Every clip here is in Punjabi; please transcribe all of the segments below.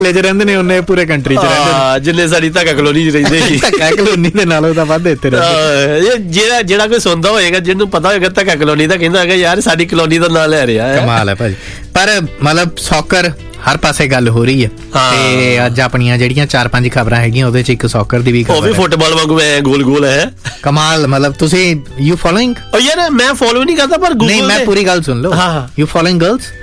ਰਹਿੰਦੇ ਨੇ ਉਹਨੇ ਪੂਰੇ ਕੰਟਰੀ ਚ ਰਹਿੰਦੇ ਜਿੰਨੇ ਸਾਡੀ ਧੱਕਾ ਕਲੋਨੀ ਚ ਰਹਿੰਦੇ ਸੀ। ਧੱਕਾ ਕਲੋਨੀ ਦੇ ਨਾਲੋਂ ਤਾਂ ਵੱਧ ਇੱਥੇ ਰਹਿੰਦੇ। ਜਿਹੜਾ ਕੋਈ ਸੁਣਦਾ ਹੋਏਗਾ, ਜਿਹਨੂੰ ਪਤਾ ਹੋਏਗਾ ਧੱਕਾ ਕਲੋਨੀ ਦਾ, ਕਹਿੰਦਾ ਹੈਗਾ ਯਾਰ ਸਾਡੀ ਕਲੋਨੀ ਦਾ ਨਾਂ ਲੈ ਰਿਹਾ। ਕਮਾਲ ਹੈ ਭਾਜੀ। ਪਰ ਮਤਲਬ ਸੌਕਰ ਹਰ ਪਾਸੇ ਗੱਲ ਹੋ ਰਹੀ ਹੈ ਤੇ ਅੱਜ ਆਪਣੀਆਂ ਜਿਹੜੀਆਂ 4-5 ਖਬਰਾਂ ਹੈਗੀਆਂ ਉਹਦੇ ਚ ਇੱਕ ਸੌਕਰ ਦੀ ਵੀ ਖਬਰ ਹੈ। ਉਹ ਵੀ ਫੁੱਟਬਾਲ ਵਾਂਗੂ ਗੋਲ ਗੋਲ ਹੈ। ਕਮਾਲ। ਮਤਲਬ ਤੁਸੀਂ ਯੂ ਫੋਲੋਇੰਗ? ਯਾਰ ਮੈਂ ਫੋਲੋ ਨਹੀਂ ਕਰਦਾ ਪਰ ਨਹੀਂ, ਮੈਂ ਪੂਰੀ ਗੱਲ ਸੁਣ ਲਓ। You following girls?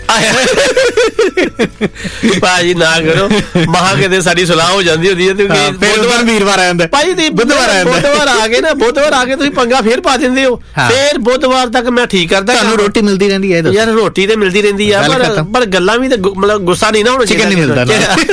ਭਾਜੀ ਨਾ ਕਰੋ, ਮਹਾ ਕਿਤੇ ਸਾਡੀ ਸਲਾਹ ਹੋ ਜਾਂਦੀ ਹੁੰਦੀ ਹੈ ਤੇ ਬੁੱਧਵਾਰ ਵੀਰਵਾਰ ਆ ਜਾਂਦਾ ਭਾਜੀ। ਬੁੱਧਵਾਰ ਆ ਕੇ ਨਾ, ਬੁੱਧਵਾਰ ਆ ਕੇ ਤੁਸੀਂ ਪੰਗਾ ਫੇਰ ਪਾ ਦਿੰਦੇ ਹੋ। ਫੇਰ ਬੁੱਧਵਾਰ ਤੱਕ ਮੈਂ ਠੀਕ ਕਰਦਾ। ਤੁਹਾਨੂੰ ਰੋਟੀ ਮਿਲਦੀ ਰਹਿੰਦੀ ਹੈ? ਯਾਰ ਰੋਟੀ ਤੇ ਮਿਲਦੀ ਰਹਿੰਦੀ ਆ, ਪਰ ਗੱਲਾਂ ਵੀ ਤੇ ਮਤਲਬ ਗੁੱਸਾ ਨਹੀਂ ਨਾ ਹੋਣਾ ਚਾਹੀਦਾ। ਚਿਕਨ ਨਹੀਂ ਮਿਲਦਾ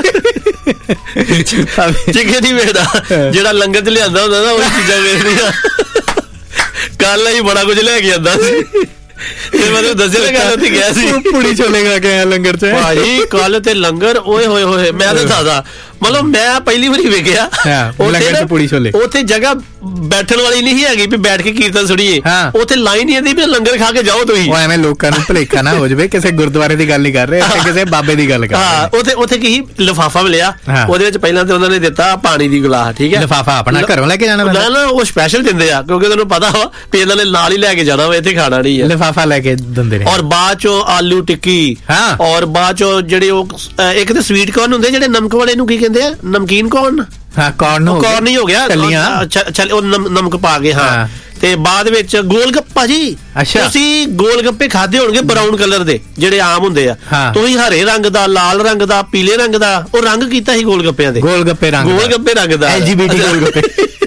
ਚਿਕਨ ਨਹੀਂ ਮਿਲਦਾ। ਜਿਹੜਾ ਲੰਗਰ ਚ ਲਿਆਂਦਾ ਹੁੰਦਾ ਨਾ ਉਹੀ ਚੀਜ਼ਾਂ ਵੇਖਦੀਆਂ। ਕੱਲ ਹੀ ਬੜਾ ਕੁਝ ਲੈ ਕੇ ਆਂਦਾ ਸੀ ਤੇ ਮੈਂ ਤੁਹਾਨੂੰ ਦੱਸਿਆ ਗੱਲ ਉੱਥੇ ਗਿਆ ਸੀ, ਪੂੜੀ ਛੋਲੇ ਖਾ ਕੇ ਆਇਆ ਲੰਗਰ ਚ ਭਾਜੀ। ਕੱਲ ਤੇ ਲੰਗਰ ਓਏ ਹੋਏ ਹੋਏ, ਮੈਂ ਤਾਂ ਦੱਸਦਾ ਮਤਲਬ ਮੈਂ ਪਹਿਲੀ ਵਾਰੀ ਵੇਖਿਆ ਉੱਥੇ ਜਗ੍ਹਾ ਬੈਠਣ ਵਾਲੀ ਨਹੀਂ ਹੈਗੀ ਵੀ ਬੈਠ ਕੇ ਕੀਰਤਨ ਸੁਣੀਏ। ਉੱਥੇ ਲਾਈਨ ਹੀ ਇਹਦੀ ਵੀ ਲੰਗਰ ਖਾ ਕੇ ਜਾਓ ਤੁਸੀਂ। ਐਵੇਂ ਲੋਕਾਂ ਨੂੰ ਭੁਲੇਖਾ ਨਾ ਹੋ ਜਾਵੇ, ਕਿਸੇ ਗੁਰਦੁਆਰੇ ਦੀ ਗੱਲ ਨਹੀਂ ਕਰ ਰਹੇ, ਕਿਸੇ ਬਾਬੇ ਦੀ ਗੱਲ ਕਰ ਰਹੇ। ਉੱਥੇ ਕੀ ਲਿਫਾਫਾ ਮਿਲਿਆ, ਉਹਦੇ ਵਿੱਚ ਪਹਿਲਾਂ ਤੇ ਉਹਨਾਂ ਨੇ ਦਿੱਤਾ ਪਾਣੀ ਦੀ ਗਲਾਸ, ਠੀਕ ਹੈ। ਲਿਫਾਫਾ ਆਪਣਾ ਘਰੋਂ ਲੈ ਕੇ ਜਾਣਾ? ਨਾ, ਉਹ ਸਪੈਸ਼ਲ ਦਿੰਦੇ ਆ ਕਿਉਂਕਿ ਤੁਹਾਨੂੰ ਪਤਾ ਵਾ ਵੀ ਇਹਨਾਂ ਨੇ ਨਾਲ ਹੀ ਲੈ ਕੇ ਜਾਣਾ ਵਾ, ਇੱਥੇ ਖਾਣਾ ਨਹੀਂ ਹੈ। ਲਿਫਾਫਾ ਲੈ ਕੇ ਦਿੰਦੇ ਨੇ। ਔਰ ਬਾਅਦ ਚੋਂ ਆਲੂ ਟਿੱਕੀ, ਔਰ ਬਾਅਦ ਚੋਂ ਜਿਹੜੇ ਉਹ ਇੱਕ ਤੇ ਸਵੀਟ ਕਾਰਨ ਹੁੰਦੇ ਜਿਹੜੇ ਨਮਕ ਵਾਲੇ ਨੂੰ ਕੀ ਕਹਿੰਦੇ ਆ, ਨਮਕੀਨ ਕਾਰਨ। ਕਾਰਨ ਹੀ ਹੋ ਗਿਆ, ਉਹ ਨਮਕ ਪਾ ਕੇ। ਤੇ ਬਾਅਦ ਵਿੱਚ ਗੋਲ ਗੱਪਾ ਜੀ। ਤੁਸੀਂ ਗੋਲ ਗੱਪੇ ਖਾਦੇ ਹੋਣਗੇ ਬਰਾਊਨ ਕਲਰ ਦੇ, ਜਿਹੜੇ ਆਮ ਹੁੰਦੇ ਆ। ਤੁਸੀਂ ਹਰੇ ਰੰਗ ਦਾ, ਲਾਲ ਰੰਗ ਦਾ, ਪੀਲੇ ਰੰਗ ਦਾ ਉਹ ਰੰਗ ਕੀਤਾ ਸੀ ਗੋਲ ਗੱਪਿਆਂ ਦੇ। ਗੋਲ ਗੱਪੇ ਰੰਗ ਦਾ LGBT ਗੋਲ ਗੱਪੇ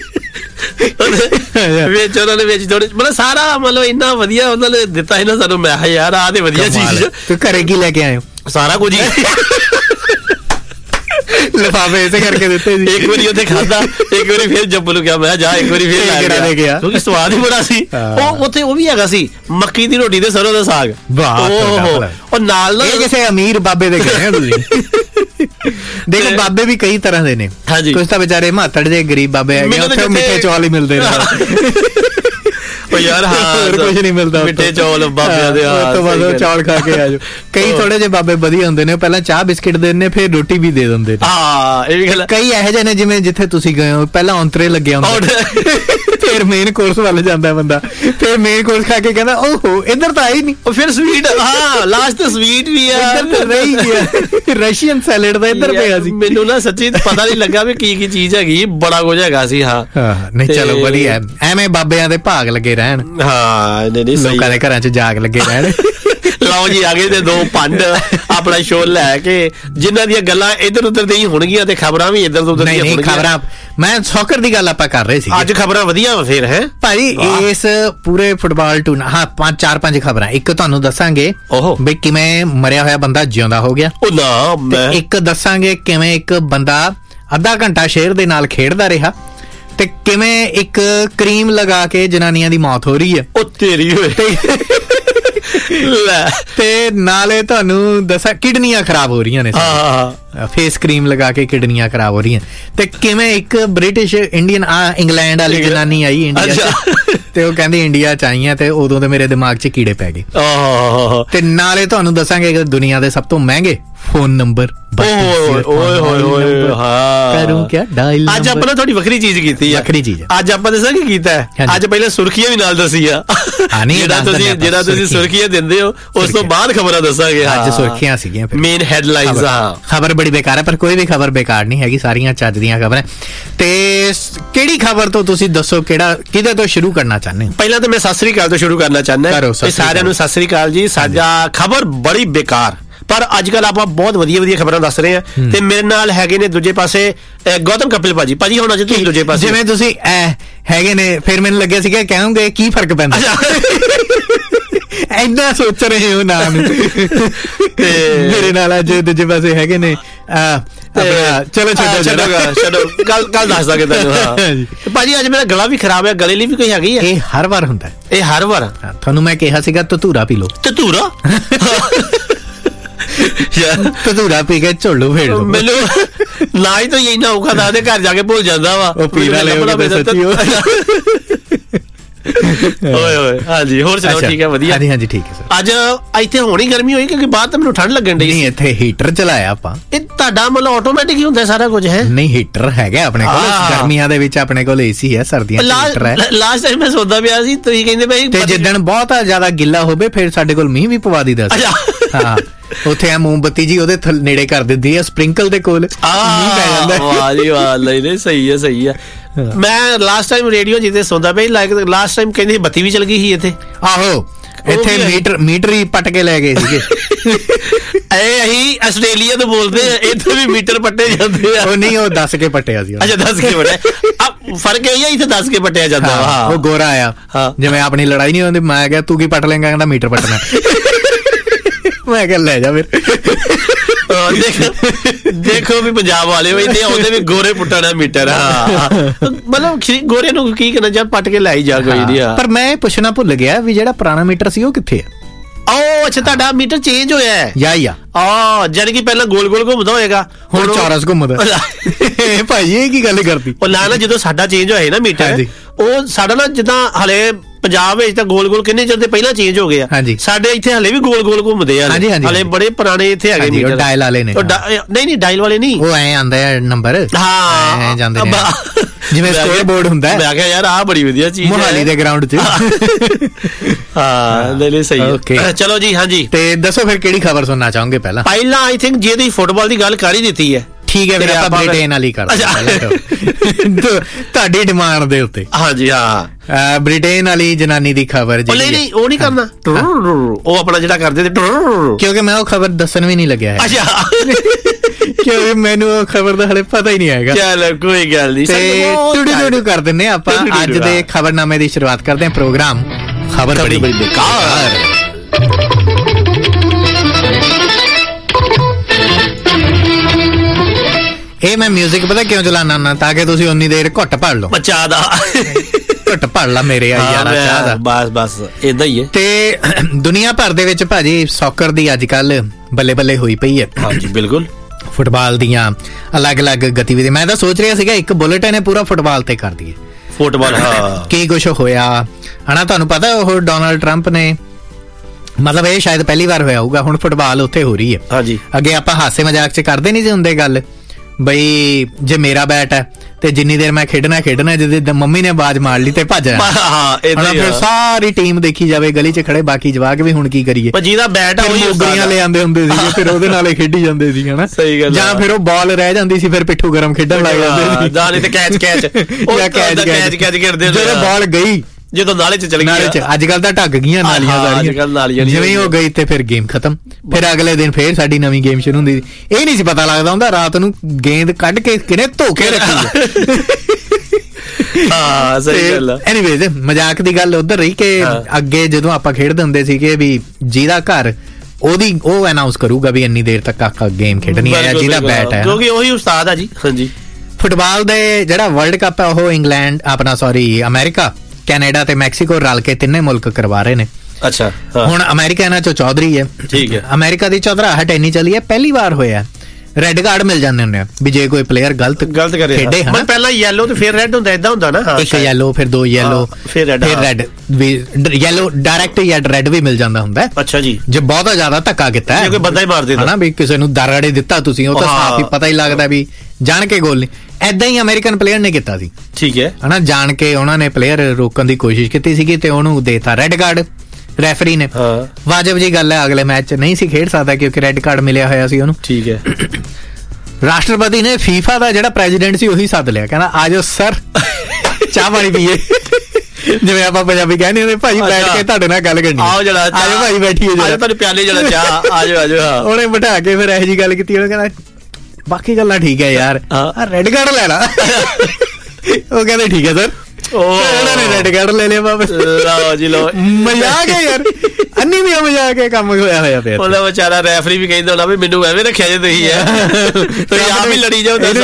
ਵਿੱਚ ਉਹਨਾਂ ਨੇ ਵਿੱਚ ਥੋੜੇ ਮਤਲਬ ਸਾਰਾ ਮਤਲਬ ਇੰਨਾ ਵਧੀਆ ਉਹਨਾਂ ਨੇ ਦਿੱਤਾ ਸੀ ਨਾ ਸਾਨੂੰ। ਮੈਂ ਯਾਰ ਆਹ ਤੇ ਵਧੀਆ ਚੀਜ਼। ਤੂੰ ਘਰੇ ਕੀ ਲੈ ਕੇ ਆਏ ਹੋ? ਸਾਰਾ ਕੁਝ ਹੀ ਲਿਫਾਫੇ ਇਸੇ ਕਰਕੇ ਦਿੱਤੇ ਸੀ। ਇੱਕ ਵਾਰੀ ਉੱਥੇ ਖਾਦਾ, ਇੱਕ ਵਾਰੀ ਫੇਰ ਜੱਬੂ ਨੂੰ ਕਿਹਾ ਮੈਂ ਜਾ ਇੱਕ ਵਾਰੀ ਫੇਰ ਲੈ ਗਿਆ ਕਿਉਂਕਿ ਸਵਾਦ ਹੀ ਬੜਾ ਸੀ। ਉਹ ਉੱਥੇ ਉਹ ਵੀ ਹੈਗਾ ਸੀ ਮੱਕੀ ਦੀ ਰੋਟੀ ਤੇ ਸਰੋਂ ਦਾ ਸਾਗ। ਉਹ ਨਾਲ ਕਿਸੇ ਅਮੀਰ ਬਾਬੇ ਦੇ ਗਏ ਤੁਸੀਂ। ਦੇਖੋ ਬਾਬੇ ਵੀ ਕਈ ਤਰ੍ਹਾਂ ਦੇ ਨੇ, ਕੁਝ ਤਾਂ ਵਿਚਾਰੇ ਮਾਤੜ ਦੇ ਗਰੀਬ ਬਾਬੇ ਹੈਗੇ, ਉੱਥੇ ਮਿੱਠੇ ਚੌਲ ਹੀ ਮਿਲਦੇ ਨੇ। ਯਾਰ ਹੋਰ ਕੁਝ ਨਹੀਂ ਮਿਲਦਾ, ਮਿੱਠੇ ਚੌਲ ਬਾਬਿਆਂ ਦੇ। ਉਸ ਤੋਂ ਬਾਅਦ ਉਹ ਚੌਲ ਖਾ ਕੇ ਆ ਜਾਓ। ਕਈ ਥੋੜੇ ਜਿਹੇ ਬਾਬੇ ਵਧੀਆ ਹੁੰਦੇ ਨੇ, ਪਹਿਲਾਂ ਚਾਹ ਬਿਸਕਿਟ ਦਿੰਦੇ ਫਿਰ ਰੋਟੀ ਵੀ ਦੇ ਦਿੰਦੇ ਨੇ। ਇਹ ਵੀ ਗੱਲ। ਕਈ ਇਹੋ ਜਿਹੇ ਨੇ ਜਿਵੇਂ ਜਿੱਥੇ ਤੁਸੀਂ ਗਏ ਹੋ ਪਹਿਲਾਂ ਔਂਤਰੇ ਲੱਗਿਆ ਹੁੰਦਾ, ਫਿਰ ਮੇਨ ਕੋਰਸ ਵੱਲ ਜਾਂਦਾ ਬੰਦਾ, ਫਿਰ ਮੇਨ ਕੋਰਸ ਖਾ ਕੇ ਕਹਿੰਦਾ ਓਹੋ ਇੱਧਰ ਤਾਂ ਆਈ ਨਹੀਂ, ਉਹ ਫਿਰ ਸਵੀਟ। ਲਾਸਟ ਤੇ ਸਵੀਟ ਵੀ ਆ, ਇੱਧਰ ਤਾਂ ਰਹਿ ਗਿਆ ਰਸ਼ੀਅਨ ਸੈਲਡ ਦਾ ਇੱਧਰ ਪਿਆ ਸੀ। ਮੈਨੂੰ ਨਾ ਸੱਚੀ ਪਤਾ ਨਹੀਂ ਲੱਗਾ ਵੀ ਕੀ ਕੀ ਚੀਜ਼ ਹੈਗੀ, ਬੜਾ ਕੁਝ ਹੈਗਾ ਸੀ। ਨਹੀਂ ਚਲੋ ਵਧੀਆ, ਐਵੇਂ ਬਾਬਿਆਂ ਦੇ ਭਾਗ ਲੱਗੇ ਰਹਿਣ। ਲੋਕਾਂ ਦੇ ਘਰਾਂ ਚ ਜਾਗ ਲੱਗੇ ਰਹਿਣ। ਲਓ ਜੀ ਆ ਗਏ ਤੇ 2 ਪੰਡ ਆਪਣਾ ਸ਼ੋਅ ਲੈ ਕੇ, ਜਿਨ੍ਹਾਂ ਦੀਆਂ ਗੱਲਾਂ ਇੱਧਰ ਉੱਧਰ ਦੀਆਂ ਹੋਣਗੀਆਂ ਤੇ ਖਬਰਾਂ ਵੀ ਇੱਧਰ ਉੱਧਰ ਦੀਆਂ ਹੋਣਗੀਆਂ। ਖਬਰਾਂ ਮੈਂ ਸੌਕਰ ਦੀ ਗੱਲ ਆਪਾਂ ਕਰ ਰਹੇ ਸੀ ਅੱਜ। ਖਬਰਾਂ ਵਧੀਆ ਫੇਰ ਹੈ ਭਾਜੀ ਇਸ ਪੂਰੇ ਫੁੱਟਬਾਲ ਟੂਰਨਾਮੈਂਟ। 4-5 ਖਬਰਾਂ। ਇੱਕ ਤੁਹਾਨੂੰ ਦੱਸਾਂਗੇ ਵੀ ਕਿਵੇਂ ਮਰਿਆ ਹੋਇਆ ਬੰਦਾ ਜਿਉਂਦਾ ਹੋ ਗਿਆ। ਇੱਕ ਦੱਸਾਂਗੇ ਕਿਵੇਂ ਇੱਕ ਬੰਦਾ ਅੱਧਾ ਘੰਟਾ ਸ਼ੇਰ ਦੇ ਨਾਲ ਖੇਡਦਾ ਰਿਹਾ ਤੇ ਕਿਵੇਂ ਇੱਕ ਕਰੀਮ ਲਗਾ ਕੇ ਜਨਾਨੀਆਂ ਦੀ ਮੌਤ ਹੋ ਰਹੀ ਹੈ। ਉਹ ਤੇਰੀ ਹੋਏ ਤੇ ਨਾਲੇ ਤੁਹਾਨੂੰ ਦੱਸਾਂ ਕਿਡਨੀਆਂ ਖਰਾਬ ਹੋ ਰਹੀਆਂ ਨੇ। ਫੇਸ ਕਰੀਮ ਲਗਾ ਕੇ ਕਿਡਨੀਆਂ ਖਰਾਬ ਹੋ ਰਹੀਆਂ। ਤੇ ਕਿਵੇਂ ਇੱਕ ਬ੍ਰਿਟਿਸ਼ ਇੰਡੀਅਨ ਇੰਗਲੈਂਡ ਵਾਲੀ ਜਨਾਨੀ ਆਈ ਇੰਡੀਆ ਚ ਤੇ ਉਹ ਕਹਿੰਦੀ ਇੰਡੀਆ ਚ ਆਈਆਂ ਤੇ ਉਦੋਂ ਤੇ ਮੇਰੇ ਦਿਮਾਗ ਚ ਕੀੜੇ ਪੈ ਗਏ। ਤੇ ਨਾਲੇ ਤੁਹਾਨੂੰ ਦੱਸਾਂਗੇ ਕਿ ਦੁਨੀਆ ਦੇ ਸਭ ਤੋਂ ਮਹਿੰਗੇ ਫੋਨ ਨੰਬਰ। ਕਰੂੰ ਕਿਆ ਡਾਇਲ। ਅੱਜ ਆਪਾਂ ਥੋੜੀ ਵੱਖਰੀ ਚੀਜ਼ ਕੀਤੀ ਆ। ਵੱਖਰੀ ਚੀਜ਼ ਅੱਜ ਆਪਾਂ ਦੱਸਾਂ ਕੀ ਕੀਤਾ ਹੈ। ਅੱਜ ਪਹਿਲਾਂ ਸੁਰਖੀਆਂ ਵੀ ਨਾਲ ਦੱਸੀ ਆ। ਜਿਹੜਾ ਤੁਸੀਂ ਸੁਰਖੀਆਂ ਦਿੰਦੇ ਹੋ ਉਸ ਤੋਂ ਬਾਅਦ ਖਬਰਾਂ ਦੱਸਾਂਗੇ। ਅੱਜ ਸੁਰਖੀਆਂ ਸੀਗੀਆਂ ਮੇਨ ਹੈਡਲਾਈਨਸ। ਖਬਰ ਬੜੀ ਬੇਕਾਰ ਹੈ ਪਰ ਕੋਈ ਵੀ ਖਬਰ ਬੇਕਾਰ ਨਹੀਂ ਹੈਗੀ, ਸਾਰੀਆਂ ਚੱਜ ਦੀਆਂ ਖਬਰਾਂ। ਤੇ ਕਿਹੜੀ ਖਬਰ ਤੋਂ ਤੁਸੀਂ ਦੱਸੋ, ਕਿਹਦੇ ਤੋਂ ਸ਼ੁਰੂ ਕਰਨਾ ਚਾਹੁੰਦੇ ਹੋ? ਪਹਿਲਾਂ ਤਾਂ ਮੈਂ ਸਤਿ ਸ੍ਰੀ ਅਕਾਲ ਤੋਂ ਸ਼ੁਰੂ ਕਰਨਾ ਚਾਹੁੰਦਾ। ਸਾਰਿਆਂ ਨੂੰ ਸਤਿ ਸ੍ਰੀ ਅਕਾਲ ਜੀ। ਸਾਡਾ ਖਬਰ ਬੜੀ ਬੇਕਾਰ ਪਰ ਅੱਜ ਕੱਲ ਆਪਾਂ ਬਹੁਤ ਵਧੀਆ ਖਬਰਾਂ ਦੱਸ ਰਹੇ ਹਾਂ। ਤੇ ਮੇਰੇ ਨਾਲ ਹੈਗੇ ਨੇ ਦੂਜੇ ਪਾਸੇ ਗੌਤਮ ਕਪਿਲ ਭਾਜੀ ਹੁਣ ਅੱਜ ਤੁਸੀਂ ਦੂਜੇ ਪਾਸੇ ਜਿਵੇਂ ਤੁਸੀਂ ਹੈਗੇ ਨੇ, ਫਿਰ ਮੈਨੂੰ ਲੱਗਿਆ ਸੀਗਾ ਕਹੋਗੇ ਕੀ ਫਰਕ ਪੈਂਦਾ। ਇੰਨਾ ਸੋਚ ਰਹੇ ਹੋ ਨਾਮ। ਤੇ ਮੇਰੇ ਨਾਲ ਅੱਜ ਦੂਜੇ ਪਾਸੇ ਹੈਗੇ ਨੇ ਚਲੋ ਛੱਡੋ ਕੱਲ ਦੱਸ ਦਾਂਗੇ ਤੁਹਾਨੂੰ। ਭਾਜੀ ਅੱਜ ਮੇਰਾ ਗਲਾ ਵੀ ਖਰਾਬ ਹੈ, ਗਲੇ ਲਈ ਵੀ ਕੋਈ ਹੈਗੀ ਹੈ? ਇਹ ਹਰ ਵਾਰ ਹੁੰਦਾ, ਇਹ ਹਰ ਵਾਰ। ਤੁਹਾਨੂੰ ਮੈਂ ਕਿਹਾ ਸੀਗਾ ਧਤੂਰਾ ਪੀ ਲਓ। ਧਤੂਰਾ ਧਤੂਰਾ ਪੀ ਕੇ ਝੋਲੂ ਫੇਰ ਲਓ। ਮੈਨੂੰ ਨਾ ਹੀ ਤਾਂ ਇੰਨਾ ਔਖਾ ਦਾ ਦੇ ਘਰ ਜਾ ਕੇ ਭੁੱਲ ਜਾਂਦਾ ਵਾ। ਉਹ ਪੀਣ ਵਾਲੇ ਓਏ ਓਏ ਹਾਂਜੀ ਹੋਰ ਸੁਣਾਓ ਠੀਕ ਹੈ ਵਧੀਆ ਹਾਂਜੀ ਹਾਂਜੀ ਠੀਕ ਹੈ ਸਰ ਅੱਜ ਇੱਥੇ ਹੋਣੀ ਗਰਮੀ ਹੋਈ ਕਿਉਂਕਿ ਬਾਹਰ ਤਾਂ ਮੈਨੂੰ ਠੰਡ ਲੱਗਣ ਡਈ ਨਹੀਂ ਇੱਥੇ ਹੀਟਰ ਚਲਾਇਆ ਆਪਾਂ ਇਹ ਤੁਹਾਡਾ ਮਤਲਬ ਆਟੋਮੈਟਿਕ ਹੀ ਹੁੰਦਾ ਸਾਰਾ ਕੁਝ ਹੈ ਨਹੀਂ ਹੀਟਰ ਹੈਗਾ ਆਪਣੇ ਕੋਲ ਗਰਮੀਆਂ ਦੇ ਵਿੱਚ ਆਪਣੇ ਕੋਲ ਏਸੀ ਹੈ ਸਰਦੀਆਂ ਚ ਹੀਟਰ ਹੈ ਲਾਸਟ ਟਾਈਮ ਮੈਂ ਸੋਚਦਾ ਪਿਆ ਸੀ ਤੁਸੀਂ ਕਹਿੰਦੇ ਬਈ ਤੇ ਜਿੱਦਣ ਬਹੁਤ ਜ਼ਿਆਦਾ ਗਿੱਲਾ ਹੋਵੇ ਫਿਰ ਸਾਡੇ ਕੋਲ ਮੀਂਹ ਵੀ ਪਵਾ ਦੀਦਾ ਹਾਂ ਉੱਥੇ ਆ ਮੋਮਬੱਤੀ ਜੀ ਉਹਦੇ ਨੇੜੇ ਕਰ ਦਿੰਦੀ ਆ ਸਪ੍ਰਿੰਕਲ ਦੇ ਕੋਲ ਮੀਂਹ ਪੈ ਜਾਂਦਾ ਵਾਹ ਜੀ ਵਾਹ ਨਹੀਂ ਸਹੀ ਹੈ ਮੈਂ ਲਾਸਟ ਟਾਈਮ ਰੇਡੀਓ ਜਿੱਤੇ ਸੁਣਦਾ ਪਿਆ ਲਾਸਟ ਟਾਈਮ ਕਹਿੰਦੇ ਬੱਤੀ ਵੀ ਚਲ ਗਈ ਸੀ ਇੱਥੇ ਆਹੋ ਇੱਥੇ ਮੀਟਰ ਹੀ ਪੱਟ ਕੇ ਲੈ ਗਏ ਸੀਗੇ ਅਸੀਂ ਆਸਟ੍ਰੇਲੀਆ ਤੋਂ ਬੋਲਦੇ ਆ ਇੱਥੇ ਵੀ ਮੀਟਰ ਪੱਟੇ ਜਾਂਦੇ ਆ ਉਹ ਨਹੀਂ ਉਹ ਦੱਸ ਕੇ ਪੱਟਿਆ ਸੀ ਅੱਛਾ ਦੱਸ ਕੇ ਪੱਟਿਆ ਫਰਕ ਇਹ ਹੈ ਇੱਥੇ ਦੱਸ ਕੇ ਪੱਟਿਆ ਜਾਂਦਾ ਉਹ ਗੋਰਾ ਆ ਜਿਵੇਂ ਆਪਣੀ ਲੜਾਈ ਨਹੀਂ ਹੁੰਦੀ ਮੈਂ ਕਿਹਾ ਤੂੰ ਕੀ ਪੱਟ ਲੇਂਗਾ ਕਹਿੰਦਾ ਮੀਟਰ ਪੱਟਣਾ ਮੈਂ ਕਿਹਾ ਲੈ ਜਾ ਫਿਰ ਦੇਖੋ ਵੀ ਪੰਜਾਬ ਵਾਲੇ ਵੀ ਉਹਦੇ ਵੀ ਗੋਰੇ ਪੁੱਟਣਾ ਮੀਟਰ ਮਤਲਬ ਗੋਰੇ ਨੂੰ ਕੀ ਕਰਨਾ ਚਾਹ ਪੱਟ ਕੇ ਲਾਈ ਜਾ ਕੋਈ ਨਹੀਂ ਪਰ ਮੈਂ ਪੁੱਛਣਾ ਭੁੱਲ ਗਿਆ ਵੀ ਜਿਹੜਾ ਪੁਰਾਣਾ ਮੀਟਰ ਸੀ ਉਹ ਕਿੱਥੇ ਆ ਅੱਛਾ ਤੁਹਾਡਾ ਮੀਟਰ ਚੇਂਜ ਹੋਇਆ ਹੈ ਜਾਨੀ ਕਿ ਪਹਿਲਾਂ ਗੋਲ ਗੋਲ ਘੁੰਮਦਾ ਹੋਏਗਾ ਹੁਣ ਚੌਰਸ ਘੁੰਮਦਾ ਭਾਈ ਇਹ ਕੀ ਗੱਲ ਕਰਦੀ ਉਹ ਨਾ ਜਦੋਂ ਸਾਡਾ ਚੇਂਜ ਹੋਇਆ ਨਾ ਮੀਟਰ ਉਹ ਸਾਡਾ ਨਾ ਜਿੱਦਾਂ ਹਲੇ ਪੰਜਾਬ ਵਿੱਚ ਤਾਂ ਗੋਲ ਗੋਲ ਕਿੰਨੇ ਚਿਰ ਦੇ ਪਹਿਲਾਂ ਚੇਂਜ ਹੋ ਗਏ ਆ ਸਾਡੇ ਇੱਥੇ ਹਲੇ ਵੀ ਗੋਲ ਗੋਲ ਘੁੰਮਦੇ ਆ ਹਲੇ ਬੜੇ ਪੁਰਾਣੇ ਇੱਥੇ ਹੈਗੇ ਮੀਟਰ ਡਾਇਲ ਵਾਲੇ ਨੇ ਨਹੀਂ ਡਾਇਲ ਵਾਲੇ ਨਹੀਂ ਉਹ ਐ ਆਂਦਾ ਹੈ ਨੰਬਰ ਹਾਂ ਜਾਂਦੇ ਨੇ ਜਿਵੇਂ ਸਕੋਰ ਬੋਰਡ ਹੁੰਦਾ ਮੈਂ ਕਿਹਾ ਯਾਰ ਆਹ ਬੜੀ ਵਧੀਆ ਚੀਜ਼ ਹੈ ਮੋਹਾਲੀ ਦੇ ਗਰਾਊਂਡ 'ਚ ਹਾਂ ਨਹੀਂ ਸਹੀ ਹੈ ਚਲੋ ਜੀ ਹਾਂਜੀ ਤੇ ਦੱਸੋ ਫਿਰ ਕਿਹੜੀ ਖਬਰ ਸੁਣਨਾ ਚਾਹੋਗੇ ਪਹਿਲਾਂ ਆਈ ਥਿੰਕ ਜੇ ਤੁਸੀਂ ਫੁੱਟਬਾਲ ਦੀ ਗੱਲ ਕਰ ਹੀ ਦਿੱਤੀ ਹੈ ਠੀਕ ਹੈ ਫਿਰ ਆਪਾਂ ਬ੍ਰਿਟੇਨ ਵਾਲੀ ਕਰਦੇ ਤੁਹਾਡੀ ਡਿਮਾਂਡ ਦੇ ਉੱਤੇ ਹਾਂਜੀ ਹਾਂ ਬ੍ਰਿਟੇਨ ਵਾਲੀ ਜਨਾਨੀ ਦੀ ਖਬਰ ਜੀ ਨਹੀਂ ਉਹ ਨਹੀਂ ਕਰਨਾ ਉਹ ਆਪਣਾ ਜਿਹੜਾ ਕਰਦੇ ਤੇ ਕਿਉਂਕਿ ਮੈਂ ਉਹ ਖਬਰ ਦੱਸਣ ਵੀ ਨਹੀਂ ਲੱਗਿਆ ਹੈ ਅੱਛਾ ਕਿਉਂਕਿ ਮੈਨੂੰ ਉਹ ਖਬਰ ਦਾ ਹਲੇ ਪਤਾ ਹੀ ਨਹੀਂ ਹੈਗਾ ਚਲ ਕੋਈ ਗੱਲ ਨਹੀਂ ਟੁੱਡੂ ਕਰ ਦਿੰਨੇ ਆਪਾਂ ਅੱਜ ਦੇ ਖਬਰਨਾਮੇ ਦੀ ਸ਼ੁਰੂਆਤ ਕਰਦੇ ਹਾਂ ਪ੍ਰੋਗਰਾਮ ਖਬਰ ਬੜੀ ਬੇਕਾਰ ਇਹ ਮੈਂ ਮਿਊਜ਼ਿਕ ਪਤਾ ਕਿਉਂ ਚਲਾਣਾ ਨਾ ਤਾਂ ਕਿ ਤੁਸੀਂ ਉਨੀ ਦੇਰ ਘੁੱਟ ਪੜ ਲਓ ਬੱਚਾ ਦਾ ਘੁੱਟ ਪੜ ਲਾ ਮੇਰੇ ਯਾਰਾ ਚਾਹ ਦਾ ਬਸ ਇਦਾਂ ਹੀ ਹੈ ਤੇ ਦੁਨੀਆ ਭਰ ਦੇ ਵਿੱਚ ਭਾਜੀ ਸੌਕਰ ਦੀ ਅੱਜ ਕੱਲ ਬੱਲੇ ਬੱਲੇ ਹੋਈ ਪਈ ਹੈ ਹਾਂਜੀ ਬਿਲਕੁਲ ਫੁੱਟਬਾਲ ਦੀਆਂ ਅਲੱਗ-ਅਲੱਗ ਗਤੀਵਿਧੀਆਂ ਮੈਂ ਤਾਂ ਸੋਚ ਰਿਹਾ ਸੀਗਾ ਇੱਕ ਬੁਲੇਟਿਨ ਹੈ ਪੂਰਾ ਫੁੱਟਬਾਲ ਤੇ ਕਰ ਦਈਏ ਫੁੱਟਬਾਲ ਕੀ ਕੁਛ ਹੋਇਆ ਹਨਾ ਤੁਹਾਨੂੰ ਪਤਾ ਉਹ ਡੋਨਾਲਡ ਟਰੰਪ ਨੇ ਮਤਲਬ ਇਹ ਸ਼ਾਇਦ ਪਹਿਲੀ ਵਾਰ ਹੋਇਆ ਹੋਊਗਾ ਹੁਣ ਫੁੱਟਬਾਲ ਉੱਥੇ ਹੋ ਰਹੀ ਹੈ ਹਾਂਜੀ ਅੱਗੇ ਆਪਾਂ ਹਾਸੇ ਮਜ਼ਾਕ 'ਚ ਕਰਦੇ ਨਹੀਂ ਸੀ ਹੁੰਦੇ ਗੱਲ ਬਈ ਜੇ ਮੇਰਾ ਬੈਟ ਹੈ ਤੇ ਜਿੰਨੀ ਦੇਰ ਮੈਂ ਖੇਡਣਾ ਜਦੋਂ ਮੰਮੀ ਨੇ ਆਵਾਜ਼ ਮਾਰ ਲਈ ਤੇ ਭੱਜ ਫਿਰ ਸਾਰੀ ਟੀਮ ਦੇਖੀ ਜਾਵੇ ਗਲੀ 'ਚ ਖੜੇ ਬਾਕੀ ਜਵਾਕ ਵੀ ਹੁਣ ਕੀ ਕਰੀਏ ਜਿਹਦਾ ਬੈਟ ਆ ਉਹ ਮੋਗਰੀਆਂ ਲੈ ਆਂਦੇ ਹੁੰਦੇ ਸੀਗੇ ਫਿਰ ਉਹਦੇ ਨਾਲੇ ਖੇਡੀ ਜਾਂਦੇ ਸੀ ਹਨਾ ਜਾਂ ਫਿਰ ਉਹ ਬਾਲ ਰਹਿ ਜਾਂਦੀ ਸੀ ਫਿਰ ਪਿੱਠੂ ਗਰਮ ਖੇਡਣ ਲੱਗ ਜਾਂਦੇ ਸੀ ਜਾਂ ਨਹੀਂ ਤੇ ਕੈਚ ਕਰਦੇ ਜਦੋਂ ਬਾਲ ਗਈ ਜਦੋਂ ਨਾਲੇ 'ਚ ਚਲ ਗਈ ਅੱਜ ਕੱਲ ਤਾਂ ਢੱਕ ਗਈਆਂ ਨਾਲੀਆਂ ਜਿਵੇਂ ਉਹ ਗਈ ਤੇ ਫਿਰ ਗੇਮ ਖਤਮ ਫਿਰ ਅਗਲੇ ਦਿਨ ਫੇਰ ਸਾਡੀ ਨਵੀਂ ਗੇਮ ਸ਼ੁਰੂ ਹੁੰਦੀ ਇਹ ਨਹੀਂ ਸੀ ਪਤਾ ਲੱਗਦਾ ਹੁੰਦਾ ਰਾਤ ਨੂੰ ਗੇਂਦ ਕੱਢ ਕੇ ਕਿਹਨੇ ਧੋ ਕੇ ਰੱਖੀ ਸਹੀ ਗੱਲ ਹੈ ਐਨੀਵੇਜ਼ ਮਜ਼ਾਕ ਦੀ ਗੱਲ ਉਧਰ ਰਹੀ ਕਿ ਅੱਗੇ ਜਦੋਂ ਆਪਾਂ ਖੇਡਦੇ ਹੁੰਦੇ ਸੀਗੇ ਵੀ ਜਿਹਦਾ ਘਰ ਉਹ ਅਨਾਉਂਸ ਕਰੂਗਾ ਵੀ ਇੰਨੀ ਦੇਰ ਤੱਕ ਆਕਾ ਗੇਮ ਖੇਡਣੀ ਹੈ ਜਿਹਦਾ ਬੈਟ ਹੈ ਕਿਉਂਕਿ ਉਹੀ ਉਸਤਾਦ ਆ ਜੀ ਹਾਂਜੀ ਫੁੱਟਬਾਲ ਦੇ ਜਿਹੜਾ ਵਰਲਡ ਕੱਪ ਹੈ ਉਹ ਇੰਗਲੈਂਡ ਅਮਰੀਕਾ ਕੈਨੇਡਾ ਤੇ ਮੈਕਸੀਕੋ ਰਲ ਕੇ ਤਿੰਨੇ ਮੁਲਕ ਕਰਵਾ ਰਹੇ ਨੇ ਅੱਛਾ ਹੁਣ ਅਮਰੀਕਾ ਇਹਨਾਂ ਚੋਂ ਚੌਧਰੀ ਹੈ ਠੀਕ ਹੈ ਅਮਰੀਕਾ ਦੀ ਚੌਧਰਾਹਟ ਇੰਨੀ ਚੱਲੀ ਹੈ ਪਹਿਲੀ ਵਾਰ ਹੋਇਆ ਰੈੱਡ ਕਾਰਡ ਮਿਲ ਜਾਂਦੇ ਹੁੰਦੇ ਆ ਵੀ ਜੇ ਕੋਈ ਪਲੇਅਰ ਗਲਤ ਕਰੇ ਖੇਡੇ ਹਨਾ ਪਹਿਲਾਂ ਯੈਲੋ ਤੇ ਫਿਰ ਰੈੱਡ ਹੁੰਦਾ ਇਦਾਂ ਹੁੰਦਾ ਨਾ ਇੱਕ ਯੈਲੋ ਫਿਰ ਦੋ ਯੈਲੋ ਫਿਰ ਰੈੱਡ ਯੈਲੋ ਡਾਇਰੈਕਟ ਜਾਂ ਰੈੱਡ ਵੀ ਮਿਲ ਜਾਂਦਾ ਹੁੰਦਾ ਅੱਛਾ ਜੀ ਜੇ ਬਹੁਤ ਜ਼ਿਆਦਾ ਧੱਕਾ ਕੀਤਾ ਕੋਈ ਬੰਦਾ ਹੀ ਮਾਰ ਦਿੰਦਾ ਹਨਾ ਵੀ ਕਿਸੇ ਨੂੰ ਦਰੜੇ ਦਿੱਤਾ ਤੁਸੀਂ ਉਹ ਤਾਂ ਸਾਫ਼ ਹੀ ਪਤਾ ਹੀ ਲੱਗਦਾ ਵੀ ਜਾਣ ਕੇ ਗੋਲ ਨਹੀਂ ਐਦਾਂ ਹੀ ਅਮਰੀਕਨ ਪਲੇਅਰ ਨੇ ਕੀਤਾ ਸੀ ਠੀਕ ਹੈ ਹਨਾ ਜਾਣ ਕੇ ਉਹਨਾਂ ਨੇ ਪਲੇਅਰ ਰੋਕਣ ਦੀ ਕੋਸ਼ਿਸ਼ ਕੀਤੀ ਸੀਗੀ ਤੇ ਉਹਨੂੰ ਦੇਤਾ ਰੈੱਡ ਕਾਰਡ ਰੈਫਰੀ ਨੇ ਵਾਜਬ ਜੀ ਗੱਲ ਹੈ ਅਗਲੇ ਮੈਚ 'ਚ ਨਹੀਂ ਸੀ ਖੇਡ ਸਕਦਾ ਕਿਉਂਕਿ ਰੈੱਡ ਕਾਰਡ ਮਿਲਿਆ ਹੋਇਆ ਸੀ ਉਹਨੂੰ ਠੀਕ ਹੈ ਰਾਸ਼ਟਰਪਤੀ ਨੇ ਫੀਫਾ ਦਾ ਜਿਹੜਾ ਪ੍ਰੈਜ਼ੀਡੈਂਟ ਸੀ ਉਹੀ ਸੱਦ ਲਿਆ ਕਹਿੰਦਾ ਆਜੋ ਸਰ ਚਾਹ ਪਾਣੀ ਪੀਏ ਜਿਵੇਂ ਆਪਾਂ ਪੰਜਾਬੀ ਕਹਿੰਦੇ ਹੁੰਦੇ ਭਾਈ ਬੈਠ ਕੇ ਤੁਹਾਡੇ ਨਾਲ ਗੱਲ ਕਰਨੀ ਆਓ ਜਰਾ ਆਜੋ ਭਾਈ ਬੈਠੀਏ ਜਰਾ ਤੁਹਾਨੂੰ ਪਿਆਲੇ ਜਰਾ ਚਾਹ ਆਜੋ ਉਹਨੇ ਬਿਠਾ ਕੇ ਫਿਰ ਇਹੋ ਜਿਹੀ ਗੱਲ ਕੀਤੀ ਉਹਨੇ ਕਹਿੰਦਾ ਬਾਕੀ ਗੱਲਾਂ ਠੀਕ ਹੈ ਯਾਰ ਰੈੱਡ ਕਾਰਡ ਲੈ ਲਾ ਉਹ ਕਹਿੰਦੇ ਠੀਕ ਹੈ ਸਰ ਉਹਨਾਂ ਨੇ ਰੈੱਡ ਕਾਰਡ ਲੈ ਲਿਆ ਵਾਪਸ ਲਓ ਜੀ ਲਓ ਮਜ਼ਾਕ ਹੈ ਯਾਰ ਅੰਨੀ ਵੀ ਮਜ਼ਾਕ ਹੈ ਕੰਮ ਹੋਇਆ ਪਿਆ ਉਹਦਾ ਵਿਚਾਰਾ ਰੈਫਰੀ ਵੀ ਕਹਿੰਦਾ ਹੋਣਾ ਵੀ ਮੈਨੂੰ ਐਵੇਂ ਰੱਖਿਆ ਜੇ ਤੁਸੀਂ ਤੁਸੀਂ ਆਪ ਹੀ ਲੜੀ ਜਾਓ ਤੇ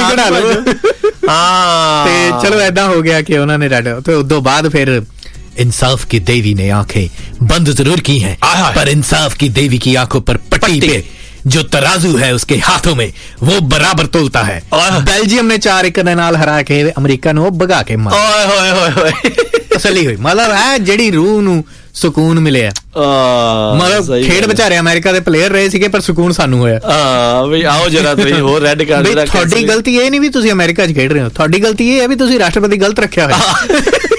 ਹਾਂ ਤੇ ਚਲੋ ਏਦਾਂ ਹੋ ਗਿਆ ਕਿ ਉਹਨਾਂ ਨੇ ਰੈੱਡ ਤੇ ਉਦੋਂ ਬਾਅਦ ਫਿਰ इंसाफ की देवी ने आंखें बंद जरूर की हैं पर इंसाफ की देवी की आंखों पर पट्टी पे जो तराजू है उसके हाथों में वो बराबर तोलता है बेल्जियम ने 4-1 ਦੇ ਨਾਲ ਹਰਾ ਕੇ ਅਮਰੀਕਾ ਨੂੰ ਭਗਾ ਕੇ ਮਾਰਿਆ ਤਸੱਲੀ ਹੋਈ, ਮਤਲਬ ਹੈ ਜਿਹੜੀ ਰੂਹ ਨੂੰ ਸਕੂਨ ਮਿਲਿਆ। ਮਤਲਬ ਖੇਡ ਵਿਚਾਰੇ ਅਮਰੀਕਾ ਦੇ ਪਲੇਅਰ ਰਹੇ ਸੀਗੇ, ਪਰ ਸਕੂਨ ਸਾਨੂੰ ਹੋਇਆ। ਆਓ ਜਰਾ ਤੁਸੀਂ ਹੋਰ ਰੈੱਡ ਕਾਰਡ। ਤੁਹਾਡੀ ਗਲਤੀ ਇਹ ਨਹੀਂ ਵੀ ਤੁਸੀਂ ਅਮਰੀਕਾ 'ਚ ਖੇਡ ਰਹੇ ਹੋ, ਤੁਹਾਡੀ ਗਲਤੀ ਇਹ ਹੈ ਵੀ ਤੁਸੀਂ ਰਾਸ਼ਟਰਪਤੀ ਗਲਤ ਰੱਖਿਆ ਹੋਇਆ।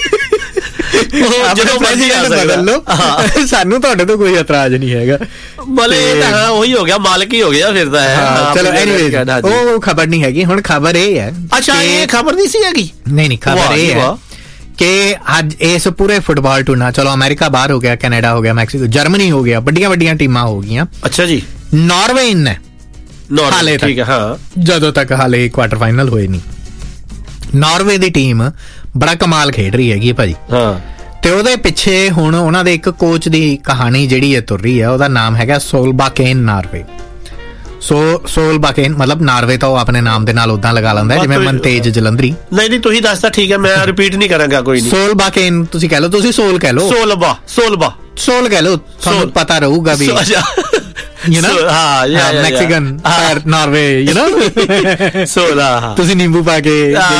ਸਾਨੂੰ ਤੁਹਾਡੇ ਤੋਂ ਕੋਈ ਇਤਰਾਜ਼ ਨਹੀਂ ਹੈਗਾ। ਉਹੀ ਹੋ ਗਿਆ, ਮਾਲਕ ਹੀ ਹੋ ਗਿਆ ਫਿਰ ਤਾਂ। ਚਲੋ ਐਨੀਵੇਜ਼, ਉਹ ਖਬਰ ਨਹੀਂ ਹੈਗੀ। ਹੁਣ ਖਬਰ ਇਹ ਹੈ, ਅੱਛਾ ਇਹ ਖਬਰ ਨਹੀਂ ਸੀ ਹੈਗੀ? ਨਹੀਂ, ਖਬਰ ਇਹ ਹੈ ਕਿ ਅੱਜ ਇਸ ਪੂਰੇ ਫੁੱਟਬਾਲ ਟੂਰਨਾ, ਚਲੋ ਅਮਰੀਕਾ ਬਾਹਰ ਹੋ ਗਿਆ, ਕੈਨੇਡਾ ਹੋ ਗਿਆ, ਮੈਕਸੀਕੋ, ਜਰਮਨੀ ਹੋ ਗਿਆ, ਵੱਡੀਆਂ ਟੀਮਾਂ ਹੋ ਗਈਆਂ। ਅੱਛਾ ਜੀ। ਨਾਰਵੇ ਇਨ ਹੈ ਹਾਲੇ ਤੱਕ, ਜਦੋਂ ਤੱਕ ਹਾਲੇ ਕੁਆਟਰ ਫਾਈਨਲ ਹੋਏ ਨਹੀਂ। ਨਾਰਵੇ ਦੀ ਟੀਮ ਬੜਾ ਕਮਾਲ ਖੇਡ ਰਹੀ ਹੈਗੀ ਭਾਜੀ। ਤੇ ਉਹਦੇ ਪਿੱਛੇ ਹੁਣ ਉਹਨਾਂ ਦੇ ਇੱਕ ਕੋਚ ਦੀ ਕਹਾਣੀ ਜਿਹੜੀ ਹੈ ਤੁਰ ਰਹੀ ਹੈ। ਉਹਦਾ ਨਾਮ ਹੈਗਾ ਸੋਲਬਾਕੇਨ ਨਾਰਵੇ। ਸੋਲਬਾਕੇਨ ਮਤਲਬ ਨਾਰਵੇ ਤਾਂ ਉਹ ਆਪਣੇ ਨਾਮ ਦੇ ਨਾਲ ਉਦਾਂ ਲਗਾ ਲੈਂਦਾ ਜਿਵੇਂ ਮਨਤੇਜ ਜਲੰਧਰੀ। ਨਹੀਂ ਤੁਸੀਂ ਦੱਸਦਾ, ਠੀਕ ਹੈ, ਮੈਂ ਰਿਪੀਟ ਨਹੀਂ ਕਰਾਂਗਾ। ਕੋਈ ਨਹੀਂ, ਸੋਲਬਾਕੇਨ ਤੁਸੀਂ ਕਹਿ ਲਓ, ਤੁਸੀਂ ਸੋਲ ਕਹਿ ਲਓ, ਸੋਲ ਕਹਿ ਲਓ, ਤੁਹਾਨੂੰ ਪਤਾ ਰਹੂਗਾ ਵੀ you know, Mexican Norway, you know, sola ਤੁਸੀਂ ਨਿੰਬੂ ਪਾ ਕੇ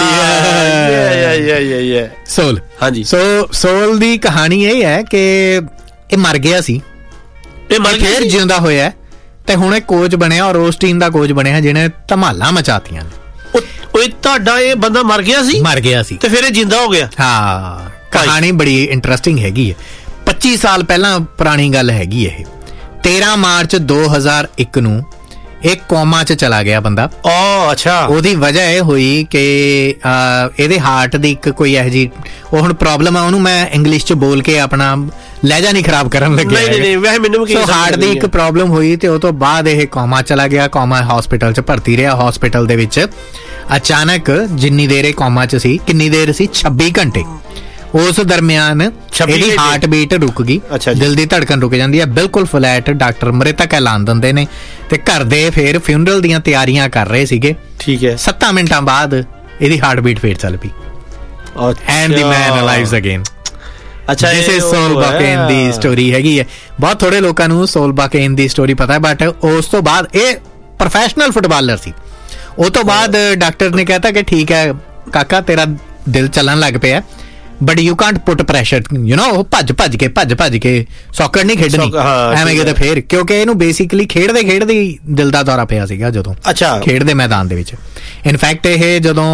ਸੋਲ। ਹਾਂਜੀ, ਸੋਲ ਦੀ ਕਹਾਣੀ ਇਹ ਹੈ ਕਿ ਇਹ ਮਰ ਗਿਆ ਸੀ, ਇਹ ਫੇਰ ਜਿਉਂਦਾ ਹੋਇਆ ਤੇ ਹੁਣ ਇਹ ਕੋਚ ਬਣਿਆ, ਔਰ ਉਸ ਟੀਮ ਦਾ ਕੋਚ ਬਣਿਆ ਜਿਹਨੇ ਧਮਾਲਾਂ ਮਚਾਤੀਆਂ ਨੇ। ਓਏ ਤੁਹਾਡਾ ਇਹ ਬੰਦਾ ਮਰ ਗਿਆ ਸੀ ਤੇ ਫਿਰ ਇਹ ਜਿੰਦਾ ਹੋ ਗਿਆ। ਹਾਂ, ਕਹਾਣੀ ਬੜੀ ਇੰਟਰਸਟਿੰਗ ਹੈਗੀ ਹੈ। 25 ਸਾਲ ਪਹਿਲਾਂ ਪੁਰਾਣੀ ਗੱਲ ਹੈਗੀ ਇਹ। 13 ਮਾਰਚ 2001 ਨੂੰ ਇਹ ਕੋਮਾ 'ਚ ਚਲਾ ਗਿਆ ਬੰਦਾ। ਅੱਛਾ। ਉਹਦੀ ਵਜ੍ਹਾ ਇਹ ਹੋਈ ਕਿ ਇਹਦੇ ਹਾਰਟ ਦੀ ਇੱਕ ਕੋਈ ਇਹੋ ਜਿਹੀ ਉਹ ਹੁਣ ਪ੍ਰੋਬਲਮ ਆ, ਉਹਨੂੰ ਮੈਂ ਇੰਗਲਿਸ਼ 'ਚ ਬੋਲ ਕੇ ਆਪਣਾ ਲਹਿਜਾ ਨਹੀਂ ਖਰਾਬ ਕਰਨ ਲੱਗਿਆ। ਹਾਰਟ ਦੀ ਇੱਕ ਪ੍ਰੋਬਲਮ ਹੋਈ ਤੇ ਉਹ ਤੋਂ ਬਾਅਦ ਇਹ ਕੋਮਾ ਚਲਾ ਗਿਆ। ਕੋਮਾ ਹਸਪੀਟਲ 'ਚ ਭਰਤੀ ਰਿਹਾ। ਹਸਪੀਟਲ ਦੇ ਵਿੱਚ ਅਚਾਨਕ ਜਿੰਨੀ ਦੇਰ ਇਹ ਕੋਮਾ 'ਚ ਸੀ, ਕਿੰਨੀ ਦੇਰ ਸੀ, 26 ਘੰਟੇ। ਉਸ ਦਰਮਿਆਨ ਇਹਦੀ ਹਾਰਟ ਬੀਟ ਰੁਕ ਗਈ, ਦਿਲ ਦੀ ਧੜਕਨ ਰੁਕ ਜਾਂਦੀ ਹੈ ਬਿਲਕੁਲ ਫਲੈਟ। ਡਾਕਟਰ ਮ੍ਰਿਤਕ ਐਲਾਨ ਦਿੰਦੇ ਨੇ ਤੇ ਘਰ ਦੇ ਫੇਰ ਫਿਊਨਰਲ ਦੀਆਂ ਤਿਆਰੀਆਂ ਕਰ ਰਹੇ ਸੀਗੇ। ਠੀਕ ਹੈ। 7 ਮਿੰਟਾਂ ਬਾਅਦ ਇਹਦੀ ਹਾਰਟ ਬੀਟ ਫੇਰ ਚੱਲ ਪਈ। And the man ਅਲਾਈਵਸ again. ਅੱਛਾ, ਦਿਸ ਇਜ਼ ਸੋਲਬਾਕੇਨ ਦੀ ਸਟੋਰੀ ਹੈਗੀ ਹੈ। ਬਹੁਤ ਥੋੜੇ ਲੋਕਾਂ ਨੂੰ ਸੋਲਬਾਕੇਨ ਦੀ ਸਟੋਰੀ ਪਤਾ ਹੈ, ਬਟ ਉਸ ਤੋਂ ਬਾਅਦ ਇਹ ਪ੍ਰੋਫੈਸ਼ਨਲ ਫੁੱਟਬਾਲਰ ਸੀ। ਉਹ ਤੋਂ ਬਾਅਦ ਡਾਕਟਰ ਨੇ ਕਹਿਤਾ ਕਿ ਠੀਕ ਹੈ ਕਾਕਾ, ਤੇਰਾ ਦਿਲ ਚੱਲਣ ਲੱਗ ਪਿਆ, but you Kant put pressure, you know. ਉਹ ਭੱਜ ਕੇ ਸੌਕਰ ਨਹੀਂ ਖੇਡਣੀ ਐਵੇਂ ਕਿਤੇ ਫੇਰ, ਕਿਉਂਕਿ ਇਹਨੂੰ ਬੇਸਿਕਲੀ ਖੇਡਦੇ ਹੀ ਦਿਲ ਦਾ ਦੌਰਾ ਪਿਆ ਸੀਗਾ ਜਦੋਂ ਖੇਡ ਦੇ ਮੈਦਾਨ ਦੇ ਵਿੱਚ। ਇਨਫੈਕਟ ਇਹ ਜਦੋਂ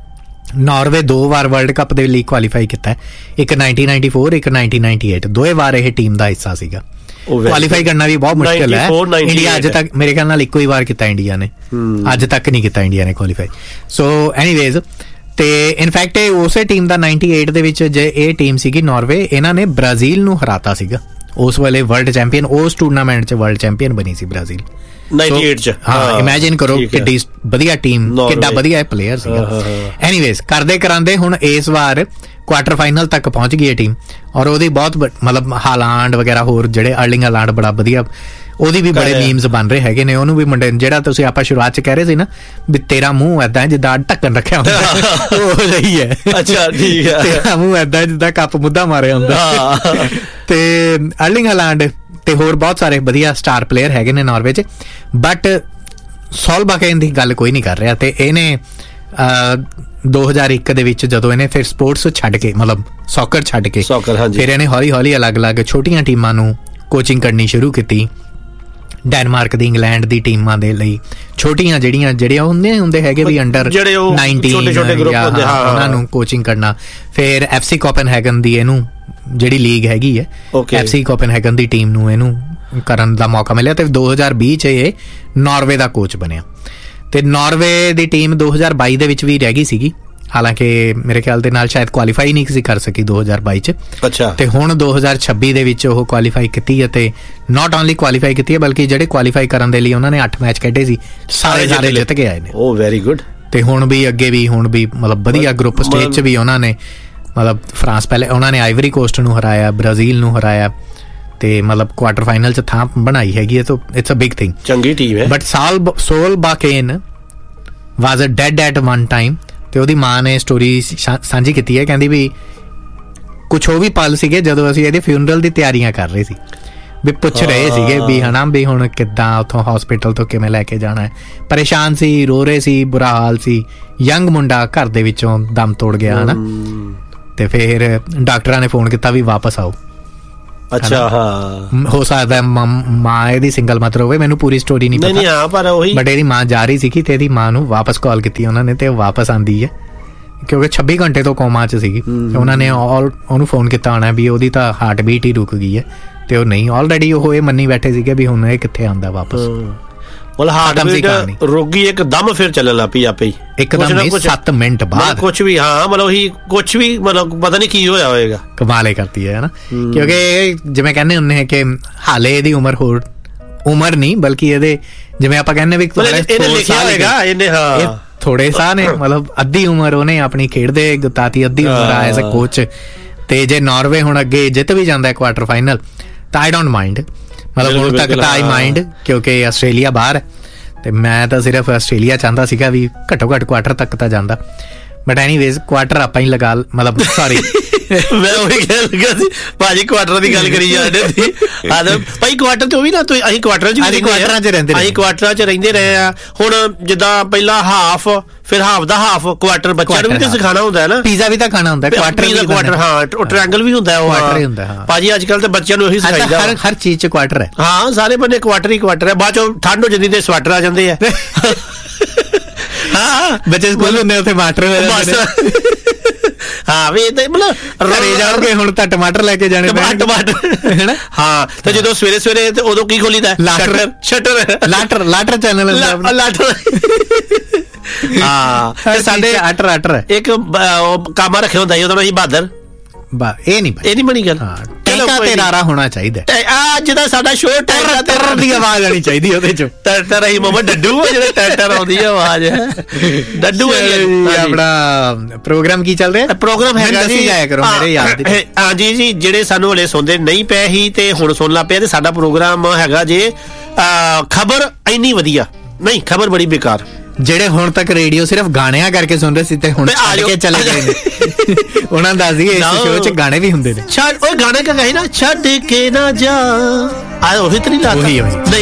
ਨਾਰਵੇ 2 ਵਾਰ ਵਰਲਡ ਕੱਪ ਦੇ ਲਈ ਕੁਆਲੀਫਾਈ ਕੀਤਾ, ਇੱਕ 1994, ਇੱਕ 1998, ਦੋਵੇਂ ਵਾਰ ਇਹ ਟੀਮ ਦਾ ਹਿੱਸਾ ਸੀਗਾ। ਕੁਆਲੀਫਾਈ ਕਰਨਾ ਵੀ ਬਹੁਤ ਮੁਸ਼ਕਿਲ ਹੈ। ਇੰਡੀਆ ਅੱਜ ਤੱਕ ਮੇਰੇ ਖਿਆਲ ਨਾਲ ਇੱਕੋ ਹੀ ਵਾਰ ਕੀਤਾ ਇੰਡੀਆ ਨੇ, ਅੱਜ ਤੱਕ ਨਹੀਂ ਕੀਤਾ ਇੰਡੀਆ ਨੇ ਕੁਆਲੀਫਾਈ। ਸੋ ਐਨੀਵੇਜ਼, ਤੇ ਇਨਫੈਕਟ ਇਹ ਉਸੇ ਟੀਮ ਦਾ 98 ਦੇ ਵਿੱਚ ਜੇ ਇਹ ਟੀਮ ਸੀਗੀ ਨਾਰਵੇ, ਇਹਨਾਂ ਨੇ ਬ੍ਰਾਜ਼ੀਲ ਨੂੰ ਹਰਾਤਾ ਸੀਗਾ। ਉਸ ਵੇਲੇ ਵਰਲਡ ਚੈਂਪੀਅਨ, ਉਸ ਟੂਰਨਾਮੈਂਟ 'ਚ ਵਰਲਡ ਚੈਂਪੀਅਨ ਬਣੀ ਸੀ ਬ੍ਰਾਜ਼ੀਲ 98 'ਚ। ਹਾਂ, ਇਮੇਜਿਨ ਕਰੋ ਕਿੱਡੀ ਵਧੀਆ ਟੀਮ, ਕਿੱਡਾ ਵਧੀਆ ਪਲੇਅਰ ਸੀਗਾ। ਐਨੀਵੇਜ਼, ਕਰਦੇ ਕਰਾਂਦੇ ਹੁਣ ਇਸ ਵਾਰ ਕੁਆਟਰ ਫਾਈਨਲ ਤੱਕ ਪਹੁੰਚ ਗਈ ਇਹ ਟੀਮ, ਔਰ ਉਹਦੀ ਬਹੁਤ ਮਤਲਬ ਹਾਲਾਂਡ ਵਗੈਰਾ ਹੋਰ ਜਿਹੜੇ ਅਰਲਿੰਗ ਹਾਲਾਂਡ ਬੜਾ ਵਧੀਆ, ਉਹਦੀ ਵੀ ਬੜੇ ਮੀਮਸ ਬਣ ਰਹੇ ਹੈਗੇ ਨੇ। ਉਹਨੂੰ ਵੀ ਮੁੰਡੇ, ਜਿਹੜਾ ਤੁਸੀਂ ਆਪਾਂ ਸ਼ੁਰੂਆਤ 'ਚ ਕਹਿ ਰਹੇ ਸੀ ਨਾ ਵੀ ਤੇਰਾ ਮੂੰਹ ਏਦਾਂ ਜਿੱਦਾਂ ਢੱਕਣ ਰੱਖਿਆ ਹੁੰਦਾ, ਉਹ ਰਹੀ ਹੈ। ਅੱਛਾ, ਠੀਕ ਹੈ। ਤੇਰਾ ਮੂੰਹ ਏਦਾਂ ਜਿੱਦਾਂ ਕੱਪ ਮੁੱਦਾ ਮਾਰਿਆ ਹੁੰਦਾ। ਤੇ ਅਰਲਿੰਗ ਹਾਲਾਂਡ ਤੇ ਹੋਰ ਬਹੁਤ ਸਾਰੇ ਵਧੀਆ ਸਟਾਰ ਪਲੇਅਰ ਹੈਗੇ ਨੇ ਨਾਰਵੇ 'ਚ, ਬਟ ਸੋਲਬਾਕੇਨ ਦੀ ਗੱਲ ਕੋਈ ਨਹੀਂ ਕਰ ਰਿਹਾ। ਤੇ ਇਹਨੇ 2001 ਦੇ ਵਿੱਚ ਜਦੋਂ ਇਹਨੇ ਫਿਰ ਸਪੋਰਟਸ ਛੱਡ ਕੇ, ਮਤਲਬ ਸੌਕਰ ਛੱਡ ਕੇ, ਫਿਰ ਇਹਨੇ ਹੌਲੀ ਅਲੱਗ-ਅਲੱਗ ਛੋਟੀਆਂ ਟੀਮਾਂ ਨੂੰ ਕੋਚਿੰਗ ਕਰਨੀ ਸ਼ੁਰੂ ਕੀਤੀ। ਡੈਨਮਾਰਕ ਦੀ, ਇੰਗਲੈਂਡ ਦੀ ਟੀਮਾਂ ਦੇ ਲਈ ਛੋਟੀਆਂ ਜਿਹੜੀਆਂ ਹੁੰਦੇ ਹੈਗੇ ਵੀ ਅੰਡਰ 19 ਛੋਟੇ ਗਰੁੱਪ ਹੁੰਦੇ, ਉਹਨਾਂ ਨੂੰ ਕੋਚਿੰਗ ਕਰਨਾ। ਫਿਰ FC ਕੋਪਨਹੈਗਨ ਦੀ ਇਹਨੂੰ ਜਿਹੜੀ ਲੀਗ ਹੈਗੀ ਹੈ, FC ਕੋਪਨਹੈਗਨ ਦੀ ਟੀਮ ਨੂੰ ਇਹਨੂੰ ਕਰਨ ਦਾ ਮੌਕਾ ਮਿਲਿਆ ਤੇ 2020 'ਚ ਇਹ ਨਾਰਵੇ ਦਾ ਕੋਚ ਬਣਿਆ। ਤੇ ਨਾਰਵੇ ਦੀ ਟੀਮ 2022 ਦੇ ਵਿੱਚ ਵੀ ਰਹਿ ਗਈ ਸੀਗੀ, ਹਾਲਾਂਕਿ ਮੇਰੇ ਖਿਆਲ ਦੇ ਨਾਲ ਸ਼ਾਇਦ ਕੁਆਲੀਫਾਈ ਨਹੀਂ ਸੀ ਕਰ ਸਕੀ 2022 'ਚ। ਅੱਛਾ। ਤੇ ਹੁਣ 2026 ਦੇ ਵਿੱਚ ਉਹ ਕੁਆਲੀਫਾਈ ਕੀਤੀ ਹੈ, ਤੇ ਨਾਟ ਓਨਲੀ ਕੁਆਲੀਫਾਈ ਕੀਤੀ ਹੈ ਬਲਕਿ ਜਿਹੜੇ ਕੁਆਲੀਫਾਈ ਕਰਨ ਦੇ ਲਈ ਉਹਨਾਂ ਨੇ 8 ਮੈਚ ਖੇਡੇ ਸੀ, ਸਾਰੇ ਜਿੱਤ ਕੇ ਆਏ ਨੇ। ਓ ਵੈਰੀ ਗੁੱਡ। ਤੇ ਹੁਣ ਵੀ ਮਤਲਬ ਵਧੀਆ ਗਰੁੱਪ ਸਟੇਜ 'ਚ ਵੀ ਉਹਨਾਂ ਨੇ, ਮਤਲਬ ਫਰਾਂਸ ਪਹਿਲੇ, ਉਹਨਾਂ ਨੇ ਆਈਵਰੀ ਕੋਸਟ ਨੂੰ ਹਰਾਇਆ, ਬ੍ਰਾਜ਼ੀਲ ਨੂੰ ਹਰਾਇਆ, ਤੇ ਮਤਲਬ ਕੁਆਟਰ ਫਾਈਨਲ 'ਚ ਥਾਂ ਬਣਾਈ ਹੈਗੀ ਹੈ। ਤਾਂ ਇਟਸ ਅ ਬਿਗ ਥਿੰਗ, ਚੰਗੀ ਟੀਮ ਹੈ। But ਸੋਲਬਾਕੇਨ was a dad at one time. ਤੇ ਉਹਦੀ ਮਾਂ ਨੇ ਸਟੋਰੀ ਸਾਂਝੀ ਕੀਤੀ ਹੈ, ਕਹਿੰਦੀ ਵੀ ਕੁਛ ਉਹ ਵੀ ਪਲ ਸੀਗੇ ਜਦੋਂ ਅਸੀਂ ਇਹਦੇ ਫਿਊਨਰਲ ਦੀ ਤਿਆਰੀਆਂ ਕਰ ਰਹੇ ਸੀ, ਵੀ ਪੁੱਛ ਰਹੇ ਸੀਗੇ ਵੀ ਹਨਾ ਵੀ ਹੁਣ ਕਿੱਦਾਂ ਉੱਥੋਂ ਹਸਪੀਟਲ ਤੋਂ ਕਿਵੇਂ ਲੈ ਕੇ ਜਾਣਾ ਹੈ। ਪਰੇਸ਼ਾਨ ਸੀ, ਰੋ ਰਹੇ ਸੀ, ਬੁਰਾ ਹਾਲ ਸੀ। ਯੰਗ ਮੁੰਡਾ ਘਰ ਦੇ ਵਿੱਚੋਂ ਦਮ ਤੋੜ ਗਿਆ ਹਨਾ। ਤੇ ਫਿਰ ਡਾਕਟਰਾਂ ਨੇ ਫੋਨ ਕੀਤਾ ਵੀ ਵਾਪਸ ਆਓ। ਅੱਛਾ, ਹਾਂ, ਹੋ ਸਕਦਾ ਮਾਂ ਇਹਦੀ ਸਿੰਗਲ ਮਦਰ ਹੋਵੇ, ਮੈਨੂੰ ਪੂਰੀ ਸਟੋਰੀ ਨਹੀਂ ਪਤਾ, ਪਰ ਉਹੀ ਬਟ ਇਹਦੀ ਮਾਂ ਜਾ ਰਹੀ ਸੀਗੀ ਤੇ ਇਹਦੀ ਮਾਂ ਨੂੰ ਵਾਪਸ ਕਾਲ ਕੀਤੀ ਉਹਨਾਂ ਨੇ, ਤੇ ਉਹ ਵਾਪਸ ਆਂਦੀ ਹੈ ਕਿਉਂਕਿ 26 ਘੰਟੇ ਤੋਂ ਕੋਮਾ 'ਚ ਸੀਗੀ। ਉਹਨਾਂ ਨੇ ਉਹਨੂੰ ਫੋਨ ਕੀਤਾ ਹੋਣਾ ਵੀ ਉਹਦੀ ਤਾਂ ਹਾਰਟ ਬੀਟ ਹੀ ਰੁਕ ਗਈ ਹੈ, ਤੇ ਉਹ ਨਹੀਂ, ਆਲਰੇਡੀ ਉਹ ਇਹ ਮੰਨੀ ਬੈਠੇ ਸੀਗੇ ਵੀ ਹੁਣ ਇਹ ਕਿੱਥੇ ਆਉਂਦਾ ਵਾਪਸ। ਮਤਲਬ ਹਾਰਟ ਬੀਟ ਰੋਗੀ ਇੱਕਦਮ ਫਿਰ ਚੱਲਣ ਲੱਗ ਪਈ ਆਪੇ ਹੀ, ਇੱਕਦਮ ਨਹੀਂ 7 ਮਿੰਟ ਬਾਅਦ ਕੁਛ ਵੀ। ਹਾਂ, ਮਤਲਬ ਉਹੀ ਕੁਛ ਵੀ, ਮਤਲਬ ਪਤਾ ਨਹੀਂ ਕੀ ਹੋਇਆ ਹੋਏਗਾ। ਕਮਾਲ ਕਰਤੀ ਹੈ ਨਾ, ਕਿਉਂਕਿ ਜਿਵੇਂ ਕਹਿੰਦੇ ਹੁੰਦੇ ਕਿ ਹਾਲੇ ਇਹਦੀ ਉਮਰ ਨਹੀਂ ਬਲਕਿ ਇਹਦੇ ਜਿਵੇਂ ਆਪਾਂ ਕਹਿੰਦੇ ਵੀ ਥੋੜੇ ਸਾਹ ਨੇ, ਮਤਲਬ ਅੱਧੀ ਉਮਰ ਉਹਨੇ ਆਪਣੀ ਖੇਡਦੇ ਗੁਤਾਤੀ, ਅੱਧੀ ਉਮਰ ਐਜ਼ ਅ ਕੋਚ। ਤੇ ਜੇ ਨਾਰਵੇ ਹੁਣ ਅੱਗੇ ਜਿੱਤ ਵੀ ਜਾਂਦਾ ਕੁਆਟਰ ਫਾਈਨਲ ਤਾਂ ਆਈ ਡੋਂਟ ਮਾਈਂਡ, ਮਤਲਬ ਹੁਣ ਤੱਕ ਤਾਂ ਆਈ ਮਾਈਂਡ, ਕਿਉਂਕਿ ਆਸਟ੍ਰੇਲੀਆ ਬਾਹਰ ਹੈ ਤੇ ਮੈਂ ਤਾਂ ਸਿਰਫ ਆਸਟ੍ਰੇਲੀਆ ਚਾਹੁੰਦਾ ਸੀਗਾ ਵੀ ਘੱਟੋ ਘੱਟ ਕੁਆਟਰ ਤੱਕ ਤਾਂ ਜਾਂਦਾ, ਬਟ ਐਨੀਵੇਜ਼ ਕੁਆਟਰ ਆਪਾਂ ਹੀ ਲਗਾ, ਮਤਲਬ ਸੌਰੀ ਮੈਂ ਉਹੀ ਕਹਿ ਲੱਗਾ ਸੀ ਭਾਜੀ, ਕੁਆਟਰ ਦੀ ਗੱਲ ਕਰੀ ਜਾਂਦੇ ਸੀ ਭਾਈ। ਕੁਆਟਰ ਤੇ ਉਹ ਵੀ ਨਾ, ਅਸੀਂ ਕੁਆਟਰਾਂ 'ਚ ਰਹਿੰਦੇ ਰਹੇ ਆ। ਹੁਣ ਜਿੱਦਾਂ ਪਹਿਲਾਂ ਹਾਫ, ਫਿਰ ਹਾਫ ਦਾ ਹਾਫ, ਕੁਆਟਰ ਬੱਚਿਆਂ ਨੂੰ ਵੀ ਤਾਂ ਸਿਖਾਉਣਾ ਹੁੰਦਾ ਹੈ ਨਾ, ਪੀਜ਼ਾ ਵੀ ਤਾਂ ਖਾਣਾ ਹੁੰਦਾ, ਕੁਆਟਰ ਹਾਂ, ਟ੍ਰਾਇੰਗਲ ਵੀ ਹੁੰਦਾ ਉਹ ਭਾਜੀ। ਅੱਜ ਕੱਲ ਤਾਂ ਬੱਚਿਆਂ ਨੂੰ ਉਹੀ ਸਿਖਾਈਦਾ, ਹਰ ਚੀਜ਼ 'ਚ ਕੁਆਟਰ ਹੈ। ਹਾਂ, ਸਾਰੇ ਬੰਦੇ ਕੁਆਟਰ ਹੀ ਕੁਆਟਰ ਹੈ। ਬਾਅਦ ਚੋਂ ਠੰਡ ਹੋ ਜਾਂਦੀ ਤੇ ਸਵੈਟਰ ਆ ਜਾਂਦੇ ਆ। ਹਾਂ, ਬੱਚੇ ਸਕੂਲ ਹੁੰਦੇ ਉੱਥੇ ਮਾਸਟਰ ਹਾਂ ਵੀ ਤੇ ਮਤਲਬ ਘਰੇ ਜਾਓਗੇ ਹੁਣ ਤਾਂ ਟਮਾਟਰ ਲੈ ਕੇ ਜਾਣੇ ਟਮਾਟਰ ਹੈਨਾ। ਹਾਂ, ਤੇ ਜਦੋਂ ਸਵੇਰੇ ਸਵੇਰੇ ਤੇ ਉਦੋਂ ਕੀ ਖੋਲੀਦਾ, ਲਾਟਰ ਚੈਨਲ। ਹਾਂ, ਤੇ ਸਾਡੇ ਆਟਰ ਇੱਕ ਕਾਮਾ ਰੱਖਿਆ ਹੁੰਦਾ ਉਹਦਾ ਅਸੀਂ ਬਹਾਦਰ। ਇਹ ਨਹੀਂ ਬਣੀ ਗੱਲ। ਤੇ ਨਾਰਾ ਹੋਣਾ ਚਾਹੀਦਾ, ਅੱਜ ਦਾ ਸਾਡਾ ਸ਼ੋਅ ਟਰ ਦੀ ਆਵਾਜ਼ ਆਣੀ ਚਾਹੀਦੀ ਉਹਦੇ ਚ। ਟਰ ਹੀ ਮਮਾ ਡੱਡੂ ਜਿਹੜੇ ਟਰ ਆਉਂਦੀ ਹੈ ਆਵਾਜ਼, ਡੱਡੂ। ਆਪਣਾ ਪ੍ਰੋਗਰਾਮ ਕੀ ਚੱਲ ਰਿਹਾ? ਪ੍ਰੋਗਰਾਮ ਹੈਗਾ ਜੀ, ਜਾਇਆ ਕਰੋ ਮੇਰੇ ਯਾਦ। ਹਾਂ ਜੀ, ਜਿਹੜੇ ਸਾਨੂੰ ਹਲੇ ਸੁਣਦੇ ਨਹੀਂ ਪਏ ਸੀ ਤੇ ਹੁਣ ਸੁਣ ਲਾ ਪਿਆ, ਤੇ ਸਾਡਾ ਪ੍ਰੋਗਰਾਮ ਹੈਗਾ ਜੇ ਖਬਰ ਇੰਨੀ ਵਧੀਆ ਨਹੀਂ, ਖਬਰ ਬੜੀ ਬੇਕਾਰ। ਜਿਹੜੇ ਹੁਣ ਤੱਕ ਰੇਡੀਓ ਸਿਰਫ ਗਾਣਿਆਂ ਕਰਕੇ ਸੁਣ ਰਹੇ ਸੀ ਤੇ ਹੁਣ ਛੱਡ ਕੇ ਚਲੇ ਗਏ ਨੇ, ਉਹਨਾਂ ਦਾ ਸੀ ਇਸ ਸ਼ੋਅ 'ਚ ਗਾਣੇ ਵੀ ਹੁੰਦੇ ਨੇ। ਉਹ ਗਾਣੇ ਕਾ ਗਾਈ ਨਾ, ਛੱਡ ਕੇ ਨਾ ਜਾ, ਉਹੀ ਤਰੀ ਲਾ